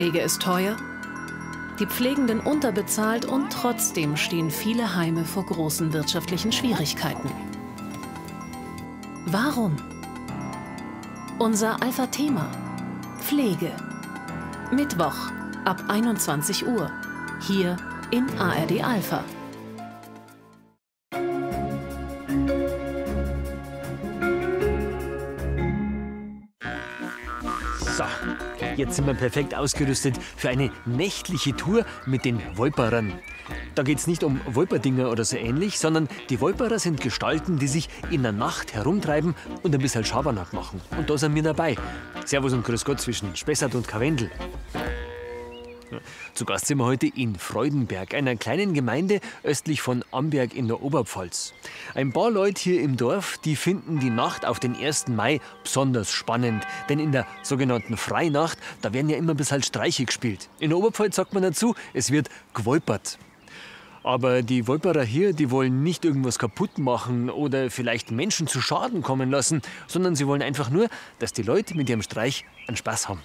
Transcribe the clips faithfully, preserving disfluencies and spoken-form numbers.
Pflege ist teuer, die Pflegenden unterbezahlt und trotzdem stehen viele Heime vor großen wirtschaftlichen Schwierigkeiten. Warum? Unser Alpha-Thema: Pflege. Mittwoch ab einundzwanzig Uhr, hier in A R D Alpha. So, jetzt sind wir perfekt ausgerüstet für eine nächtliche Tour mit den Wolperern. Da geht es nicht um Wolperdinger oder so ähnlich, sondern die Wolperer sind Gestalten, die sich in der Nacht herumtreiben und ein bisschen Schabernack machen. Und da sind wir dabei. Servus und Grüß Gott zwischen Spessart und Karwendel. Zu Gast sind wir heute in Freudenberg, einer kleinen Gemeinde östlich von Amberg in der Oberpfalz. Ein paar Leute hier im Dorf, die finden die Nacht auf den ersten Mai besonders spannend. Denn in der sogenannten Freinacht, da werden ja immer ein bisschen Streiche gespielt. In der Oberpfalz sagt man dazu, es wird gewolpert. Aber die Wolperer hier, die wollen nicht irgendwas kaputt machen oder vielleicht Menschen zu Schaden kommen lassen, sondern sie wollen einfach nur, dass die Leute mit ihrem Streich einen Spaß haben.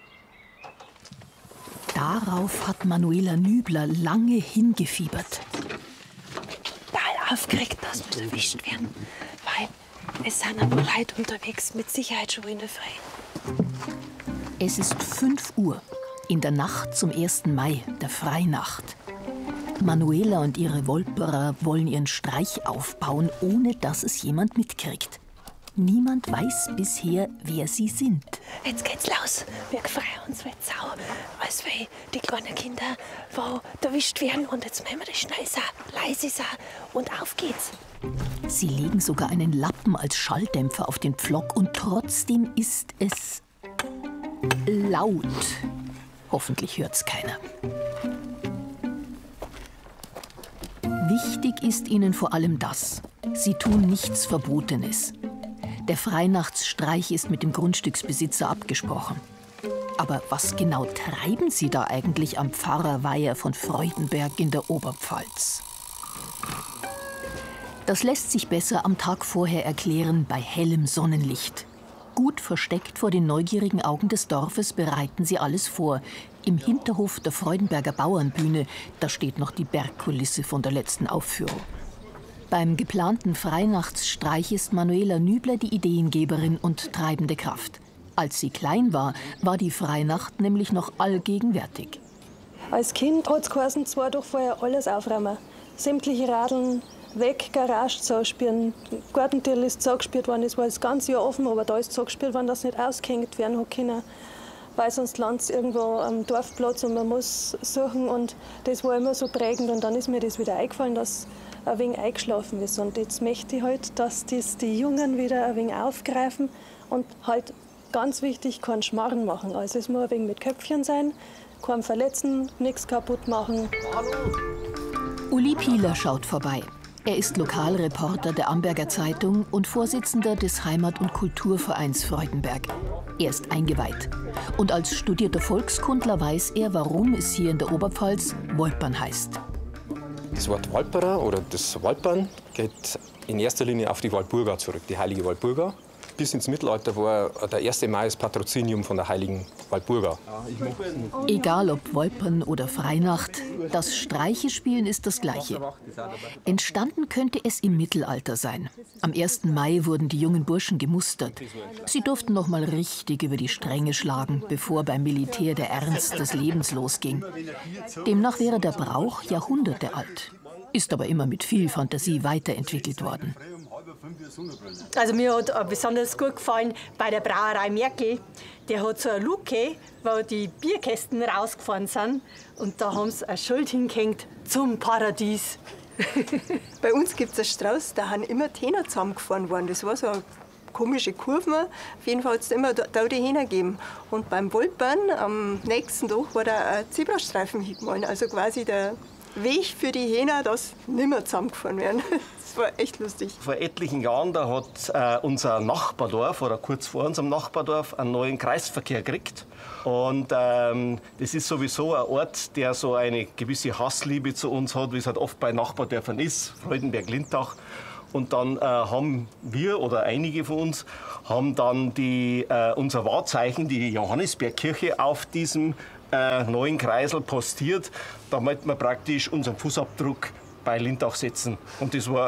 Darauf hat Manuela Nübler lange hingefiebert. Total aufgeregt, dass wir erwischt werden, weil es sind ein paar Leute unterwegs, mit Sicherheit schon in der Früh. Es ist fünf Uhr, in der Nacht zum ersten Mai, der Freinacht. Manuela und ihre Wolperer wollen ihren Streich aufbauen, ohne dass es jemand mitkriegt. Niemand weiß bisher, wer sie sind. Jetzt geht's los. Wir freuen uns wie Sau, als wie die kleinen Kinder, die erwischt werden. Und jetzt machen wir das schnell sein, leise sein und auf geht's. Sie legen sogar einen Lappen als Schalldämpfer auf den Pflock und trotzdem ist es laut. Hoffentlich hört's keiner. Wichtig ist ihnen vor allem das: Sie tun nichts Verbotenes. Der Freinachtsstreich ist mit dem Grundstücksbesitzer abgesprochen. Aber was genau treiben sie da eigentlich am Pfarrerweiher von Freudenberg in der Oberpfalz? Das lässt sich besser am Tag vorher erklären bei hellem Sonnenlicht. Gut versteckt vor den neugierigen Augen des Dorfes bereiten sie alles vor. Im Hinterhof der Freudenberger Bauernbühne, da steht noch die Bergkulisse von der letzten Aufführung. Beim geplanten Freinachtsstreich ist Manuela Nübler die Ideengeberin und treibende Kraft. Als sie klein war, war die Freinacht nämlich noch allgegenwärtig. Als Kind hat es geheißen, zwar doch vorher alles aufräumen. Sämtliche Radeln weg, Garage zusammenspielen, Gartentür ist zusammengespielt worden. Es war das ganze Jahr offen, aber da ist zusammengespielt worden, dass nicht ausgehängt werden hat können. Weil sonst landet es irgendwo am Dorfplatz und man muss suchen. Und das war immer so prägend. Und dann ist mir das wieder eingefallen, dass ein wenig eingeschlafen ist. Und jetzt möchte ich halt, dass das die Jungen wieder ein wenig aufgreifen und halt ganz wichtig, keinen Schmarrn machen. Also es muss ein wenig mit Köpfchen sein, keinen verletzen, nichts kaputt machen. Uli Pieler schaut vorbei. Er ist Lokalreporter der Amberger Zeitung und Vorsitzender des Heimat- und Kulturvereins Freudenberg. Er ist eingeweiht. Und als studierter Volkskundler weiß er, warum es hier in der Oberpfalz Wolpern heißt. Das Wort Wolperer oder das Wolpern geht in erster Linie auf die Walpurga zurück, die heilige Walpurga. Bis ins Mittelalter war der erste Mai das Patrozinium von der heiligen Walpurga. Egal ob Wolpern oder Freinacht, das Streichespielen ist das Gleiche. Entstanden könnte es im Mittelalter sein. Am ersten Mai wurden die jungen Burschen gemustert. Sie durften noch mal richtig über die Stränge schlagen, bevor beim Militär der Ernst des Lebens losging. Demnach wäre der Brauch Jahrhunderte alt, ist aber immer mit viel Fantasie weiterentwickelt worden. Also mir hat besonders gut gefallen bei der Brauerei Merkel. Der hat so eine Luke, wo die Bierkästen rausgefahren sind. Und da haben sie ein Schild hingehängt: zum Paradies. Bei uns gibt es einen Strauß, da haben immer die Hähner zusammengefahren worden. Das war so eine komische Kurve. Auf jeden Fall hat es immer da die Hähner gegeben. Und beim Wolpern am nächsten Tag war da ein Zebrastreifen hingemalt. Also quasi der Weg für die Hähner, dass nicht mehr zusammengefahren werden. Das war echt lustig. Vor etlichen Jahren da hat äh, unser Nachbardorf oder kurz vor unserem Nachbardorf einen neuen Kreisverkehr gekriegt. Und ähm, das ist sowieso ein Ort, der so eine gewisse Hassliebe zu uns hat, wie es halt oft bei Nachbardörfern ist, Freudenberg-Lindach. Und dann äh, haben wir oder einige von uns haben dann die, äh, unser Wahrzeichen, die Johannisbergkirche, auf diesem äh, neuen Kreisel postiert, damit wir praktisch unseren Fußabdruck bei Lindach setzen. Und das war